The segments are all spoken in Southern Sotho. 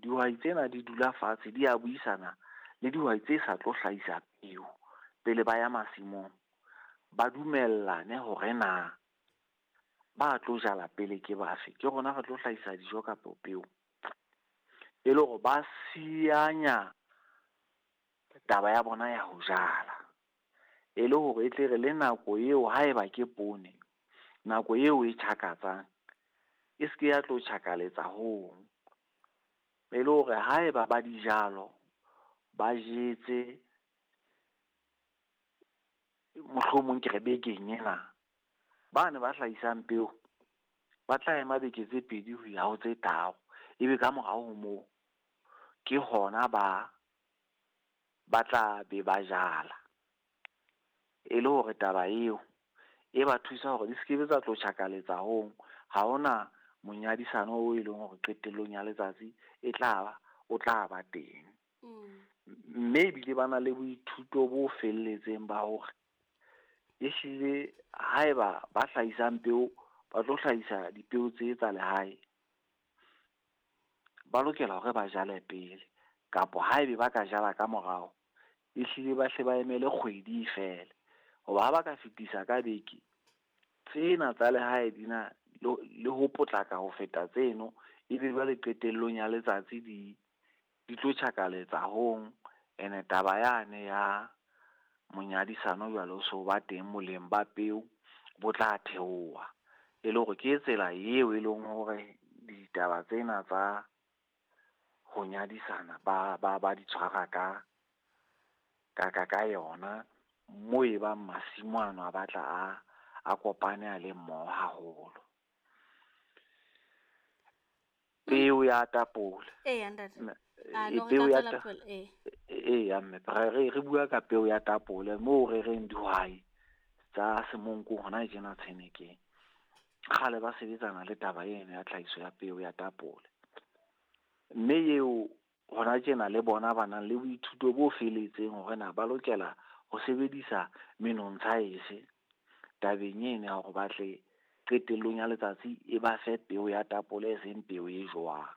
dihwai tsena di dula fatshe di a buisana le dihwai tse sa tlo hlahisa peo pele ba ya masimong, ba dumellane hore na ba tlo jala pele ke bafe, ke rona re tlo hlahisa dijo kapa peo. E le hore ba sianya taba ya bona ya ho jala, e le hore e tle re le nako eo haeba ke poone, nako eo e tjhakatsang e se ke ya tlo tjhakaletsa hong. E le hore haeba ba dijalo ba jetse mohlomong ke re bekeng ena, bane ba hlahisang peo ba tla ema beke tse 2 ho ya ho tse 3, ebe ka morao ho moo ke hona ba tla be ba jala. E le hore taba eo e ba thusa hore di skebe tsa tlo tjhakaletsa hong, ha hona monyadisano o e leng hore qetellong ya letsatsi o tla ba teng. Mme ebile ba na le boithuto bo felletseng ba hore ehlile haeba ba hlahisang peo ba tlo hlahisa dipeo tse tsa lehae, ba lokela hore ba jale pele, kapo haebe ba ka jala ka morao ehlile ba hle ba emele kgwedi fela, hoba ha ba ka fetisa ka beke tsena tsa lehae dina le ho potlaka ho feta tseno, ebe ba le qetellong ya letsatsi di tlo tjhakaletsa hong. Ene taba yane ya monyadisano jwalo so ba teng, moleng ba peo bo tla theoha. E le hore ke tsela eo e leng hore ditaba tsena tsa ho nyadisana ba di tshwara ka yona, moo e bang masimo ano a batla a kopane a le mmoho haholo. Peo ya tapole. Peo ya tapole. Ya mme re bua ka peo ya tapole moo re reng dihwai tsa semonko hona tjena tshenekeng. Kgale ba sebetsana le taba ena ya tlhahiso ya peo ya tapole. Mme eo hona tjena le bona ba nang le boithuto bo felletseng hore na ba lokela ho sebedisa menontsha efe tabeng ena hore ba tle qetellong ya letsatsi e ba fe peo ya tapole e seng peo e jwang.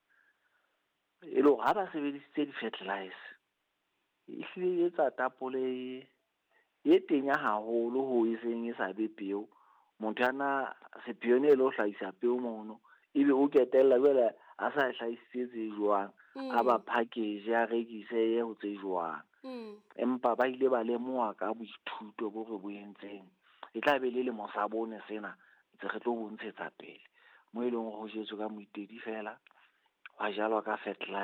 E le hore ha ba sebedisitse di-fertilizer ehlile etsa tapole e tenya haholo ho e seng e sa be peo. Motho ana sepione e le ho hlahisa peo mono, ebe o ketella jwale a sa hlahisitse tse jwang, a ba package a rekise ye ho tse jwang. Empa ba ile ba lemoha ka boithuto bo re bo entseng, e tla be le lemo sa bone sena ntse re tlo bontshetsa pele mo e leng ho jetswe ka moitedi fela, wa jalwa ka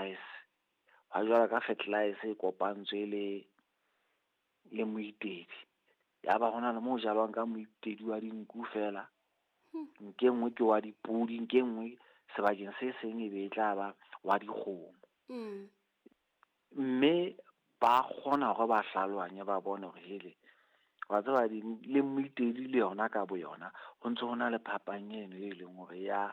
fertilizer e kopantswe le moitedi. Ya ba hona le mo jalwang ka moitedi wa dinku fela, nke nngwe ke wa dipudi, nke nngwe sebakeng se seng e be e tla ba wa dikgomo. Mme ba kgona hore ba hlalosanye ba bone hore hele wa tseba le moitedi le yona ka bo yona ho ntse ho na le phapang eno e leng hore ya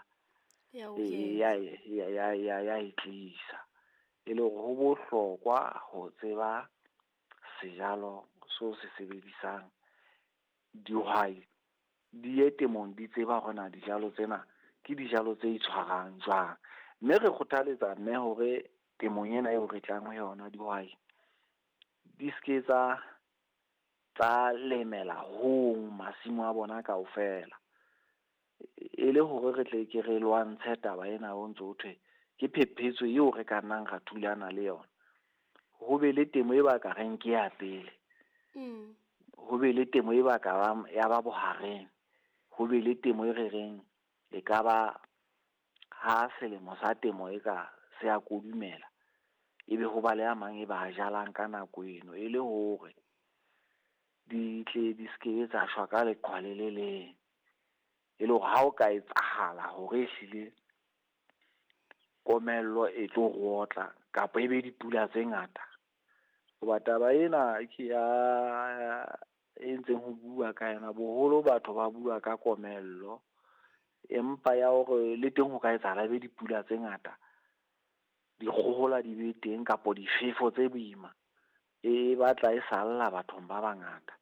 e tlisa. E le hore ho bohlokwa ho tseba sejalo so se sebedisang. Dihwai di ye temong di tseba hore na dijalo tsena ke dijalo tse itshwarang jwang. Mme re kgothaletsa mme hore temong ena eo re tlang ho yona, dihwai di ske tsa lemela hong masimo a bona kaofela, e le hore re tle ke re lwantshe taba ena ho ntso ho thwe ke phephetso eo re ka nnang ra thulana le yona. Ho be le temo e ba ka reng ke ya pele, ho be le temo e ba ka ya ba bohareng, ho be le temo e re reng e ka ba ha selemo sa temo e ka se a kodumela, ebe ho ba le a mang e ba jalang ka nako eno, e le hore di tle di ske tsa shwa ka leqhwa le leng. E le hore ha o ka etsahala hore ehlile komello e tlo rotla kapa e be dipula tse ngata, hoba taba ena ke ya e ntseng ho bua ka yona, boholo batho ba bua ka komello, empa ya hore le teng ho ka etsahala be dipula tse ngata, dikgohola di be teng kapa difefo tse boima, e batla e salla bathong ba bangata.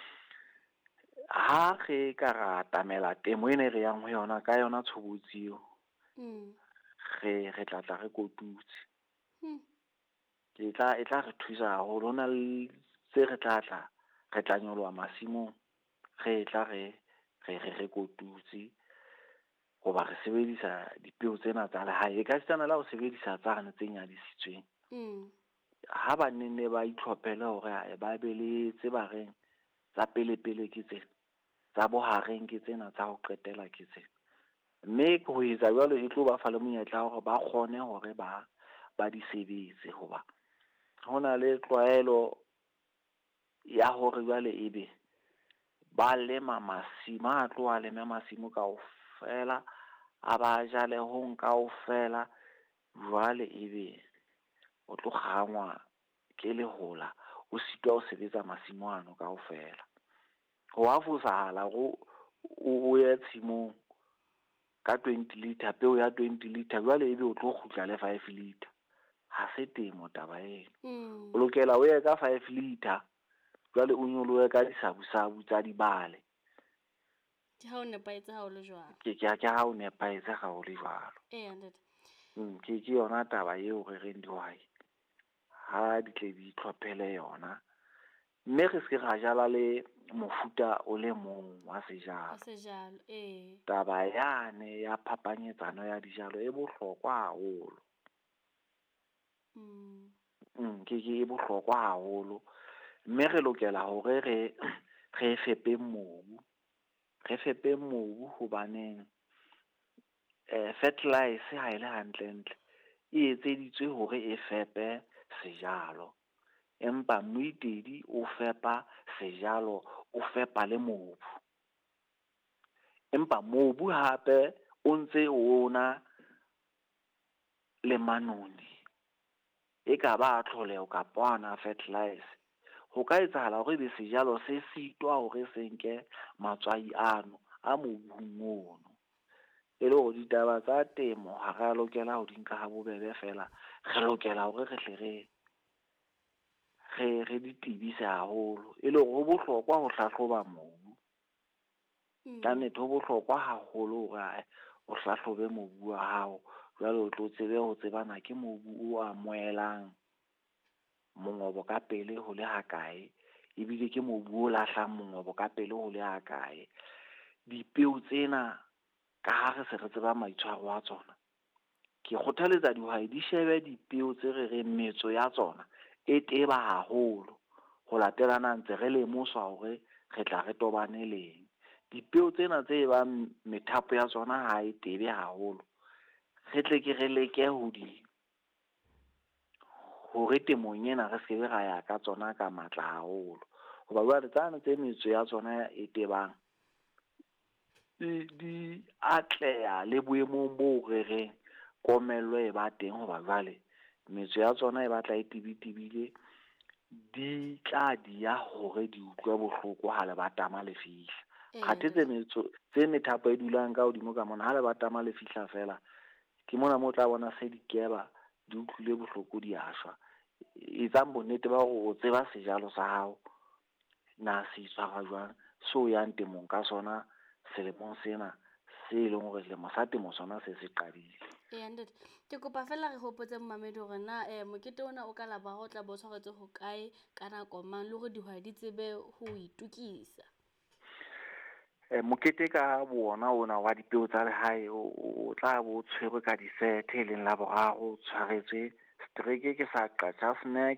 Ha re ka ra tamela temo ena e re yang ho yona ka yona tshobotsi eo, re tla re kotutse. E tla re thusa haholo. Hona le se re tla nyoloha masimong, re tla re kotutse goba re sebedisa dipeo tsena tsa lehae. E ka tsena la ho sebedisa tsane tse nyadisitsweng. Ha ba nne ba itlhophele hore ba be le tse ba reng tsa pele ke tsena, tsa bohareng ke tsena, tsa ho qetela ke tsena. Mme ho etsa jwalo e tlo ba fa le monyetla hore ba kgone hore ba di sebetse, hoba hona le tlwaelo ya hore jwale ebe ba lema masimo, a tloha lema masimo kaofela, a ba jale hong kaofela, jwale ebe o tlo kgangwa ke lehola, o sitwa ho sebetsa masimo ano kaofela. Ho afosahala o ye tshimong ka 20 liter, peo ya 20 liter, jwale ebe o tlo kgutla le 5 liter. Ha se temo taba eno. O lokela o ye ka 5 liter, jwale o nyolohe ka disabusabu tsa dibale. Ke ha o nepaetse ha o le jwalo. Ke ha o nepaetse ha o le jwalo. Ntate. Ke yona taba eo re reng dihwai ha di tle di itlhophele yona. Mme re se ra jala le mofuta o le mong wa sejalo. Taba yane ya phapanyetsano ya dijalo e bohlokwa haholo. Ke e bohlokwa haholo. Mme re lokela hore re fepe mobu. Re fepe mobu hobaneng fertilizer ha ile hantle e etseditswe hore e fepe sejalo. Empa moitedi o fepa sejalo, o fepa le mobu. Empa mobu hape o ntse ona le manoni. E ka ba tlholeho kapana fertilizer. Ho ka etsahala hore be sejalo se sitwa hore se nke matswai ano a mobung ono. E le hore ditaba tsa temo ha re lokela ho di nka ha bobebe fela. Re lokela hore re hle re di tibise haholo. E le hore ho bohlokwa ho hlahloba mobu. Ka nnete ho bohlokwa haholo hore o hlahlobe mobu wa hao. Jwale o tlo tsebe ho tsebana ke mobu o amohelang mongobo ka pele ho le hakae, ebile ke mobu o lahlang mongobo ka pele ho le hakae. Dipeo tsena ka ha re se re tseba maitshwaro a tsona, ke kgothaletsa dihwai di shebe dipeo tse re reng metso ya tsona e teba haholo, ho latelana ntse re lemoswa hore re tla re tobane leng. Dipeo tsena tse bang methapo ya tsona ha e tebe haholo, re tle ke re leke hore temong ena re sebe ra ya ka tsona ka matla haholo. Hoba jwale tsane tse metso ya tsona e tebang di atleha le boemong bo re reng komello e ba teng, hoba jwale metso ya tsona e batla e tibitibile, di tla dia hore di utlwe bohloko ha le batama le fihla. Kgathe tse methapo e dulang ka hodimo ka mona, ha le batama le fihla fela, ke mona mo tla bona se di keba, di utlwile bohloko, di ashwa. Etsang bonnete ba hore o tseba sejalo sa hao na se itshwara jwang, so yang temong ka sona selemong sena se leng hore selemo sa temo sona se qadile. Ntate, ke kopa fela re hopotse mmamedi hore na mokete ona o ka la ba ho tla bo tshwaretse ho kae ka nako mang, le hore dihwai di tsebe ho itukisa. Mokete ka bona ona wa dipeo tsa lehae o tla bo tshwerwe ka disete, leng la boraro tshwaretswe streke ke sa qacha snack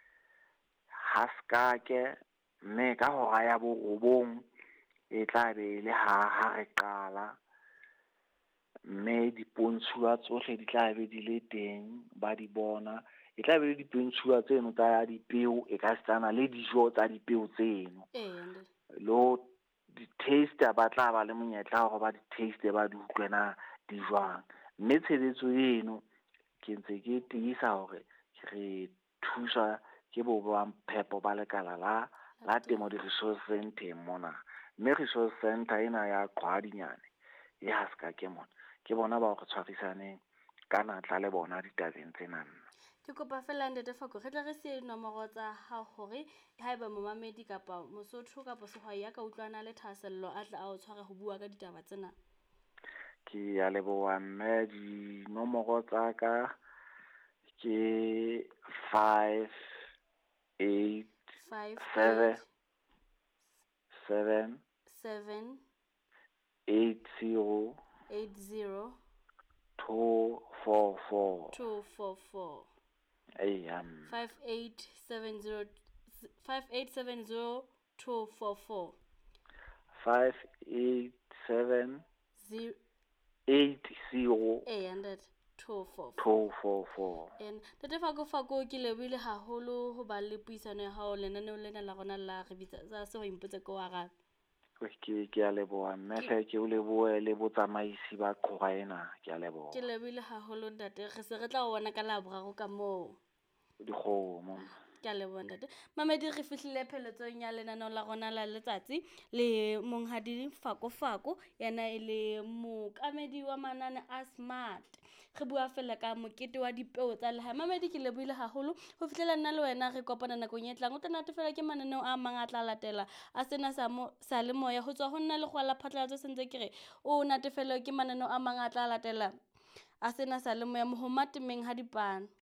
haskake. Mme ka hora ya borobong e tla be le ha re qala, mme dipontshuwa tsohle di tla be di le teng, ba di bona. E tla be le dipontshuwa tseno tsa dipeo, e ka setsana le dijo tsa dipeo tseno. Lo di-taster ba tla ba le monyetla hore ba di-taste, ba di utlwe na di jwang. Mme tshebetso eno ke ntse ke tiisa hore re thusa ke bo phepo ba lekala la temo di-resource center mona. Mme resource center ena ya Qwadinyane e Haskake mona, ke bona ba re tshwarisaneng ka natla le bona ditabeng tsena. Ke kopa fela Ntate Fako, re tle re se nomoro tsa hao hore haeba momamedi kapa Mosotho kapa sehwai ya ka utlwana le thahasello a tle a o tshware ho bua ka ditaba tsena. ke a leboha mme. Dinomoro tsa ka ke 587 7 80 80 244. 244 Amen. 5870 5870 244 587 0 80 800 244. 244. And Tate Fako ke lebohile haholo ho ba le puisano ya hao lenaneo lena la rona la re bitsa sa se ho impotse ko wa ga Ke a leboha mme hle ke o lebohe le botsamaisi ba qhora ena. Ke a leboha. ke lebohile haholo ntate re se re tla go bona ka laboraro ka moo Dikgomo. ke a leboha ntate. Mamedi re fihlile pheletsong ya lenaneo la rona la letsatsi le monghadi Fako yena e le mookamedi wa manane a smart. Re bua fela ka mokete wa dipeo tsa lehae. Mamedi ke lebohile haholo ho fihlela nna le wena re kopana nakong e tlang. O tla natefela ke mananeo a mang a tla latela a sena sa le moya ho tswa ho nna le kgwala phatlalatso sentse ke re o natefela ke mananeo a mang a tla latela a sena sa le moya mohomatemeng ha dipana.